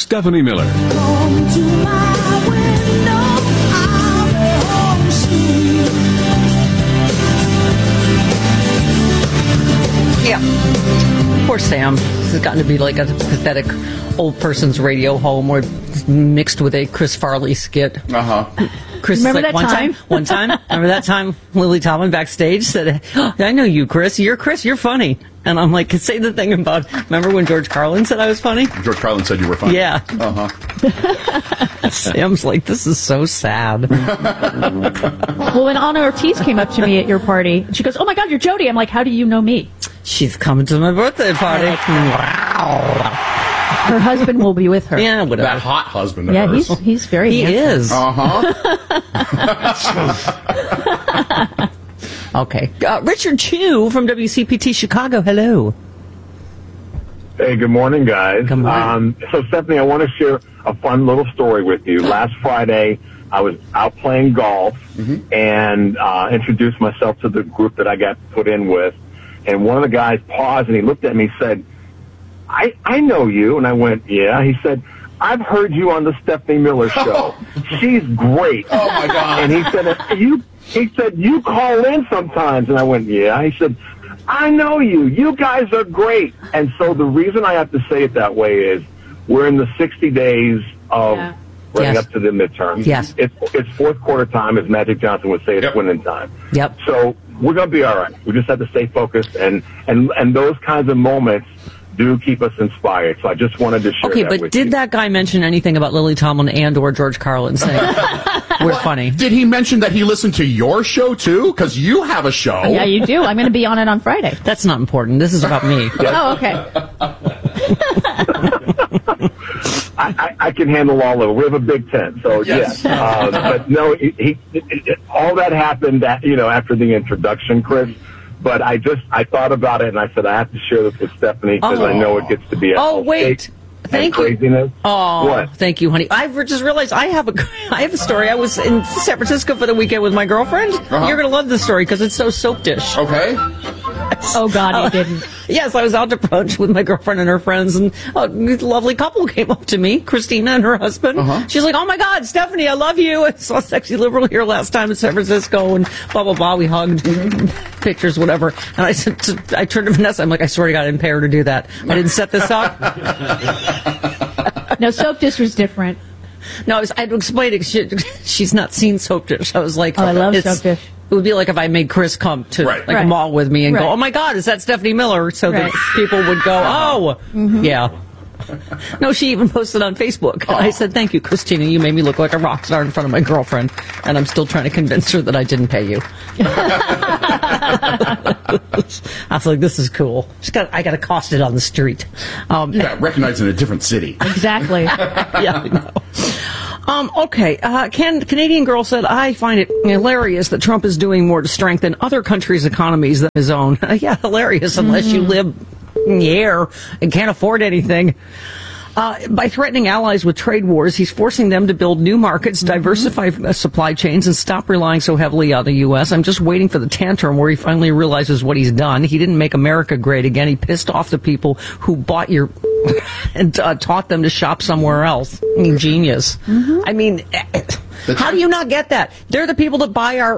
Stephanie Miller. Home to my window, I'll be home soon. Yeah. Poor Sam. This has gotten to be like a pathetic old person's radio home or mixed with a Chris Farley skit. Chris Remember is like, that one time? Remember that time Lily Tomlin backstage said, oh, I know you, Chris. You're funny. And I'm like, say the thing about, remember when George Carlin said I was funny? George Carlin said you were funny. Yeah. Sam's like, this is so sad. Well, when Anna Ortiz came up to me at your party, she goes, oh my God, you're Jody. I'm like, how do you know me? She's coming to my birthday party. Wow. Her husband will be with her. Yeah, whatever. That hot husband of Yeah, hers. he's very He handsome. is. Okay. Richard Chu from WCPT Chicago. Hello. Hey, good morning, guys. Good morning. So, Stephanie, I want to share a fun little story with you. Last Friday, I was out playing golf and introduced myself to the group that I got put in with. And one of the guys paused and he looked at me and said, I know you. And I went, yeah. He said, I've heard you on the Stephanie Miller show. She's great. Oh, my God. And he said, you call in sometimes. And I went, yeah. He said, I know you. You guys are great. And so the reason I have to say it that way is we're in the 60 days of running Yes. up to the midterm. Yes. It's fourth quarter time, as Magic Johnson would say, it's winning time. Yep. So we're going to be all right. We just have to stay focused. And those kinds of moments do keep us inspired. So I just wanted to share Okay, that but with did you. that guy mention anything about Lily Tomlin and or George Carlin saying we're funny? Did he mention that he listened to your show, too? Because you have a show. Yeah, you do. I'm going to be on it on Friday. That's not important. This is about me. Oh, okay. I can handle all of it. We have a Big Ten, so Yes. but no, all that happened after the introduction, Chris. But I thought about it and I said I have to share this with Stephanie because I know it gets to be a Oh, wait. Thank you. craziness. Oh, What? thank you, honey. I just realized I have a story. I was in San Francisco for the weekend with my girlfriend. You're going to love this story because it's so soap dish. Okay. Oh, God, he didn't. Yes, I was out to brunch with my girlfriend and her friends, and a lovely couple came up to me, Christina and her husband. She's like, oh, my God, Stephanie, I love you. I saw Sexy Liberal here last time in San Francisco, and blah, blah, blah. We hugged, pictures, whatever. And I turned to Vanessa. I'm like, I swear to God, I didn't pay her to do that. I didn't set this up. No, soap dish was different. No, I had to explain it. She's not seen soap dish. I was like, Oh, I love soap dish. It would be like if I made Chris come to a Right. mall with me and go, Right. oh my God, is that Stephanie Miller? So Right. that people would go, oh, yeah. No, she even posted on Facebook. And I said, thank you, Christina. You made me look like a rock star in front of my girlfriend. And I'm still trying to convince her that I didn't pay you. I was like, this is cool. I got accosted on the street. Yeah, recognized in a different city. Exactly. Yeah, I know. Okay, Canadian girl said, I find it hilarious that Trump is doing more to strengthen other countries' economies than his own. Yeah, hilarious unless you live in the air and can't afford anything. By threatening allies with trade wars, he's forcing them to build new markets, diversify supply chains, and stop relying so heavily on the U.S. I'm just waiting for the tantrum where he finally realizes what he's done. He didn't make America great again. He pissed off the people who bought your and taught them to shop somewhere else. I mean, genius. I mean, how do you not get that? They're the people that buy our